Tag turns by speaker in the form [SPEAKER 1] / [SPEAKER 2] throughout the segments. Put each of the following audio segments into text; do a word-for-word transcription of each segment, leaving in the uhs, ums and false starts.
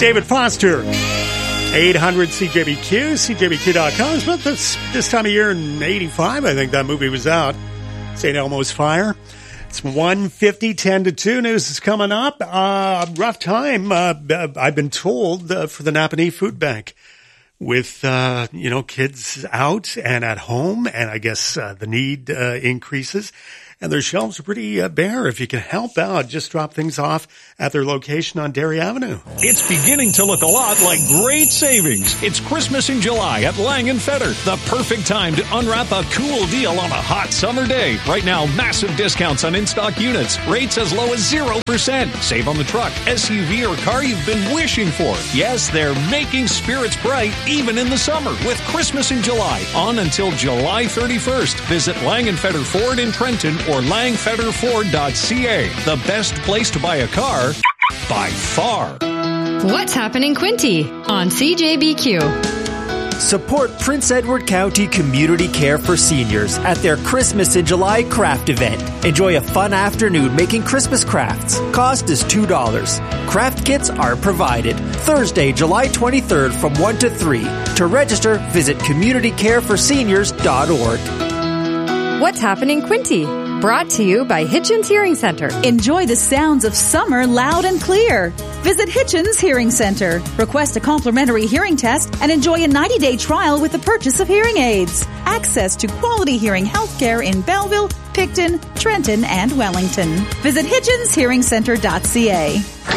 [SPEAKER 1] David Foster, eight hundred C J B Q, C J B Q dot com. It's about this, this time of year in eighty-five, I think that movie was out. Saint Elmo's Fire. It's one fifty, ten to two. News is coming up. Uh, rough time, uh, I've been told, uh, for the Napanee Food Bank. With, uh, you know, kids out and at home, and I guess uh, the need uh, increases. And their shelves are pretty uh, bare. If you can help out, just drop things off at their location on Dairy Avenue.
[SPEAKER 2] It's beginning to look a lot like great savings. It's Christmas in July at Lang and Feder. The perfect time to unwrap a cool deal on a hot summer day. Right now, massive discounts on in-stock units. Rates as low as zero percent. Save on the truck, S U V, or car you've been wishing for. Yes, they're making spirits bright even in the summer with Christmas in July on until July thirty-first. Visit Lang and Feder Ford in Trenton or lang feder ford dot c a. The best place to buy a car by far.
[SPEAKER 3] What's happening, Quinty on C J B Q?
[SPEAKER 4] Support Prince Edward County Community Care for Seniors at their Christmas in July craft event. Enjoy a fun afternoon making Christmas crafts. Cost is two dollars. Craft kits are provided. Thursday, July twenty-third from one to three. To register, visit community care for seniors dot org.
[SPEAKER 3] What's happening, Quinty? Brought to you by Hitchens Hearing Center.
[SPEAKER 5] Enjoy the sounds of summer loud and clear. Visit Hitchens Hearing Center. Request a complimentary hearing test and enjoy a ninety-day trial with the purchase of hearing aids. Access to quality hearing healthcare in Belleville, Picton, Trenton, and Wellington. Visit hitchens hearing center dot c a.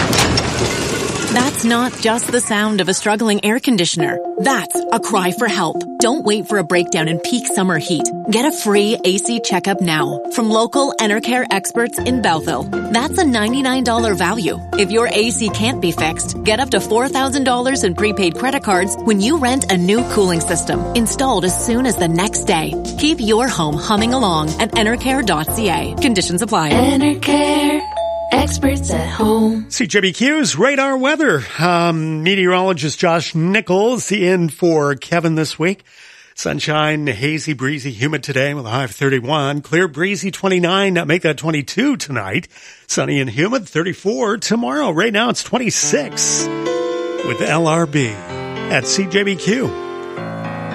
[SPEAKER 6] That's not just the sound of a struggling air conditioner. That's a cry for help. Don't wait for a breakdown in peak summer heat. Get a free A C checkup now from local Enercare experts in Belleville. That's a ninety-nine dollars value. If your A C can't be fixed, get up to four thousand dollars in prepaid credit cards when you rent a new cooling system installed as soon as the next day. Keep your home humming along at enercare dot c a. Conditions apply.
[SPEAKER 7] Enercare. Experts at home.
[SPEAKER 1] C J B Q's radar weather. Um, meteorologist Josh Nichols in for Kevin this week. Sunshine, hazy, breezy, humid today with a high of thirty-one. Clear, breezy, twenty-nine. Make that twenty-two tonight. Sunny and humid, thirty-four tomorrow. Right now it's twenty-six with L R B at C J B Q.